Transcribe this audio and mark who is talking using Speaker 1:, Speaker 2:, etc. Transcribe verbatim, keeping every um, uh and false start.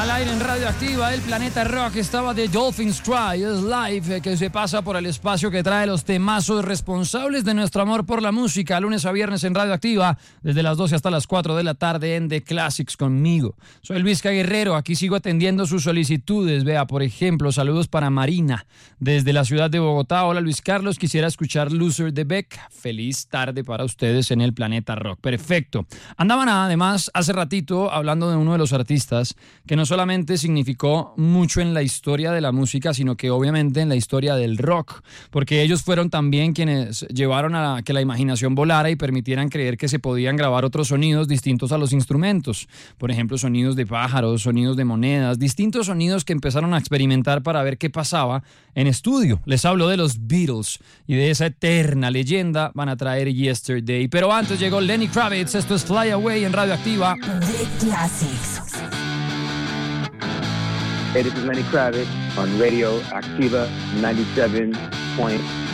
Speaker 1: Al aire en Radioactiva, el Planeta Rock estaba de Dolphins Cry, es live, que se pasa por el espacio que trae los temazos responsables de nuestro amor por la música, lunes a viernes en Radioactiva, desde las doce hasta las cuatro de la tarde en The Classics conmigo. Soy Luis Guerrero, aquí sigo atendiendo sus solicitudes. Vea, por ejemplo, saludos para Marina, desde la ciudad de Bogotá. Hola Luis Carlos, quisiera escuchar Loser de Beck. Feliz tarde para ustedes en el Planeta Rock. Perfecto. Andaban además hace ratito hablando de uno de los artistas que no solamente significó mucho en la historia de la música, sino que obviamente en la historia del rock, porque ellos fueron también quienes llevaron a que la imaginación volara y permitieran creer que se podían grabar otros sonidos distintos a los instrumentos. Por ejemplo, sonidos de pájaros, sonidos de monedas, distintos sonidos que empezaron a experimentar para ver qué pasaba en estudio. Les hablo de los Beatles y de esa eterna leyenda van a traer Yesterday. Pero antes llegó Lenny Kravitz, esto es Fly Away en Radioactiva.
Speaker 2: The Classics.
Speaker 3: Hey, this is Lenny Kravitz on Radio Activa ninety-seven point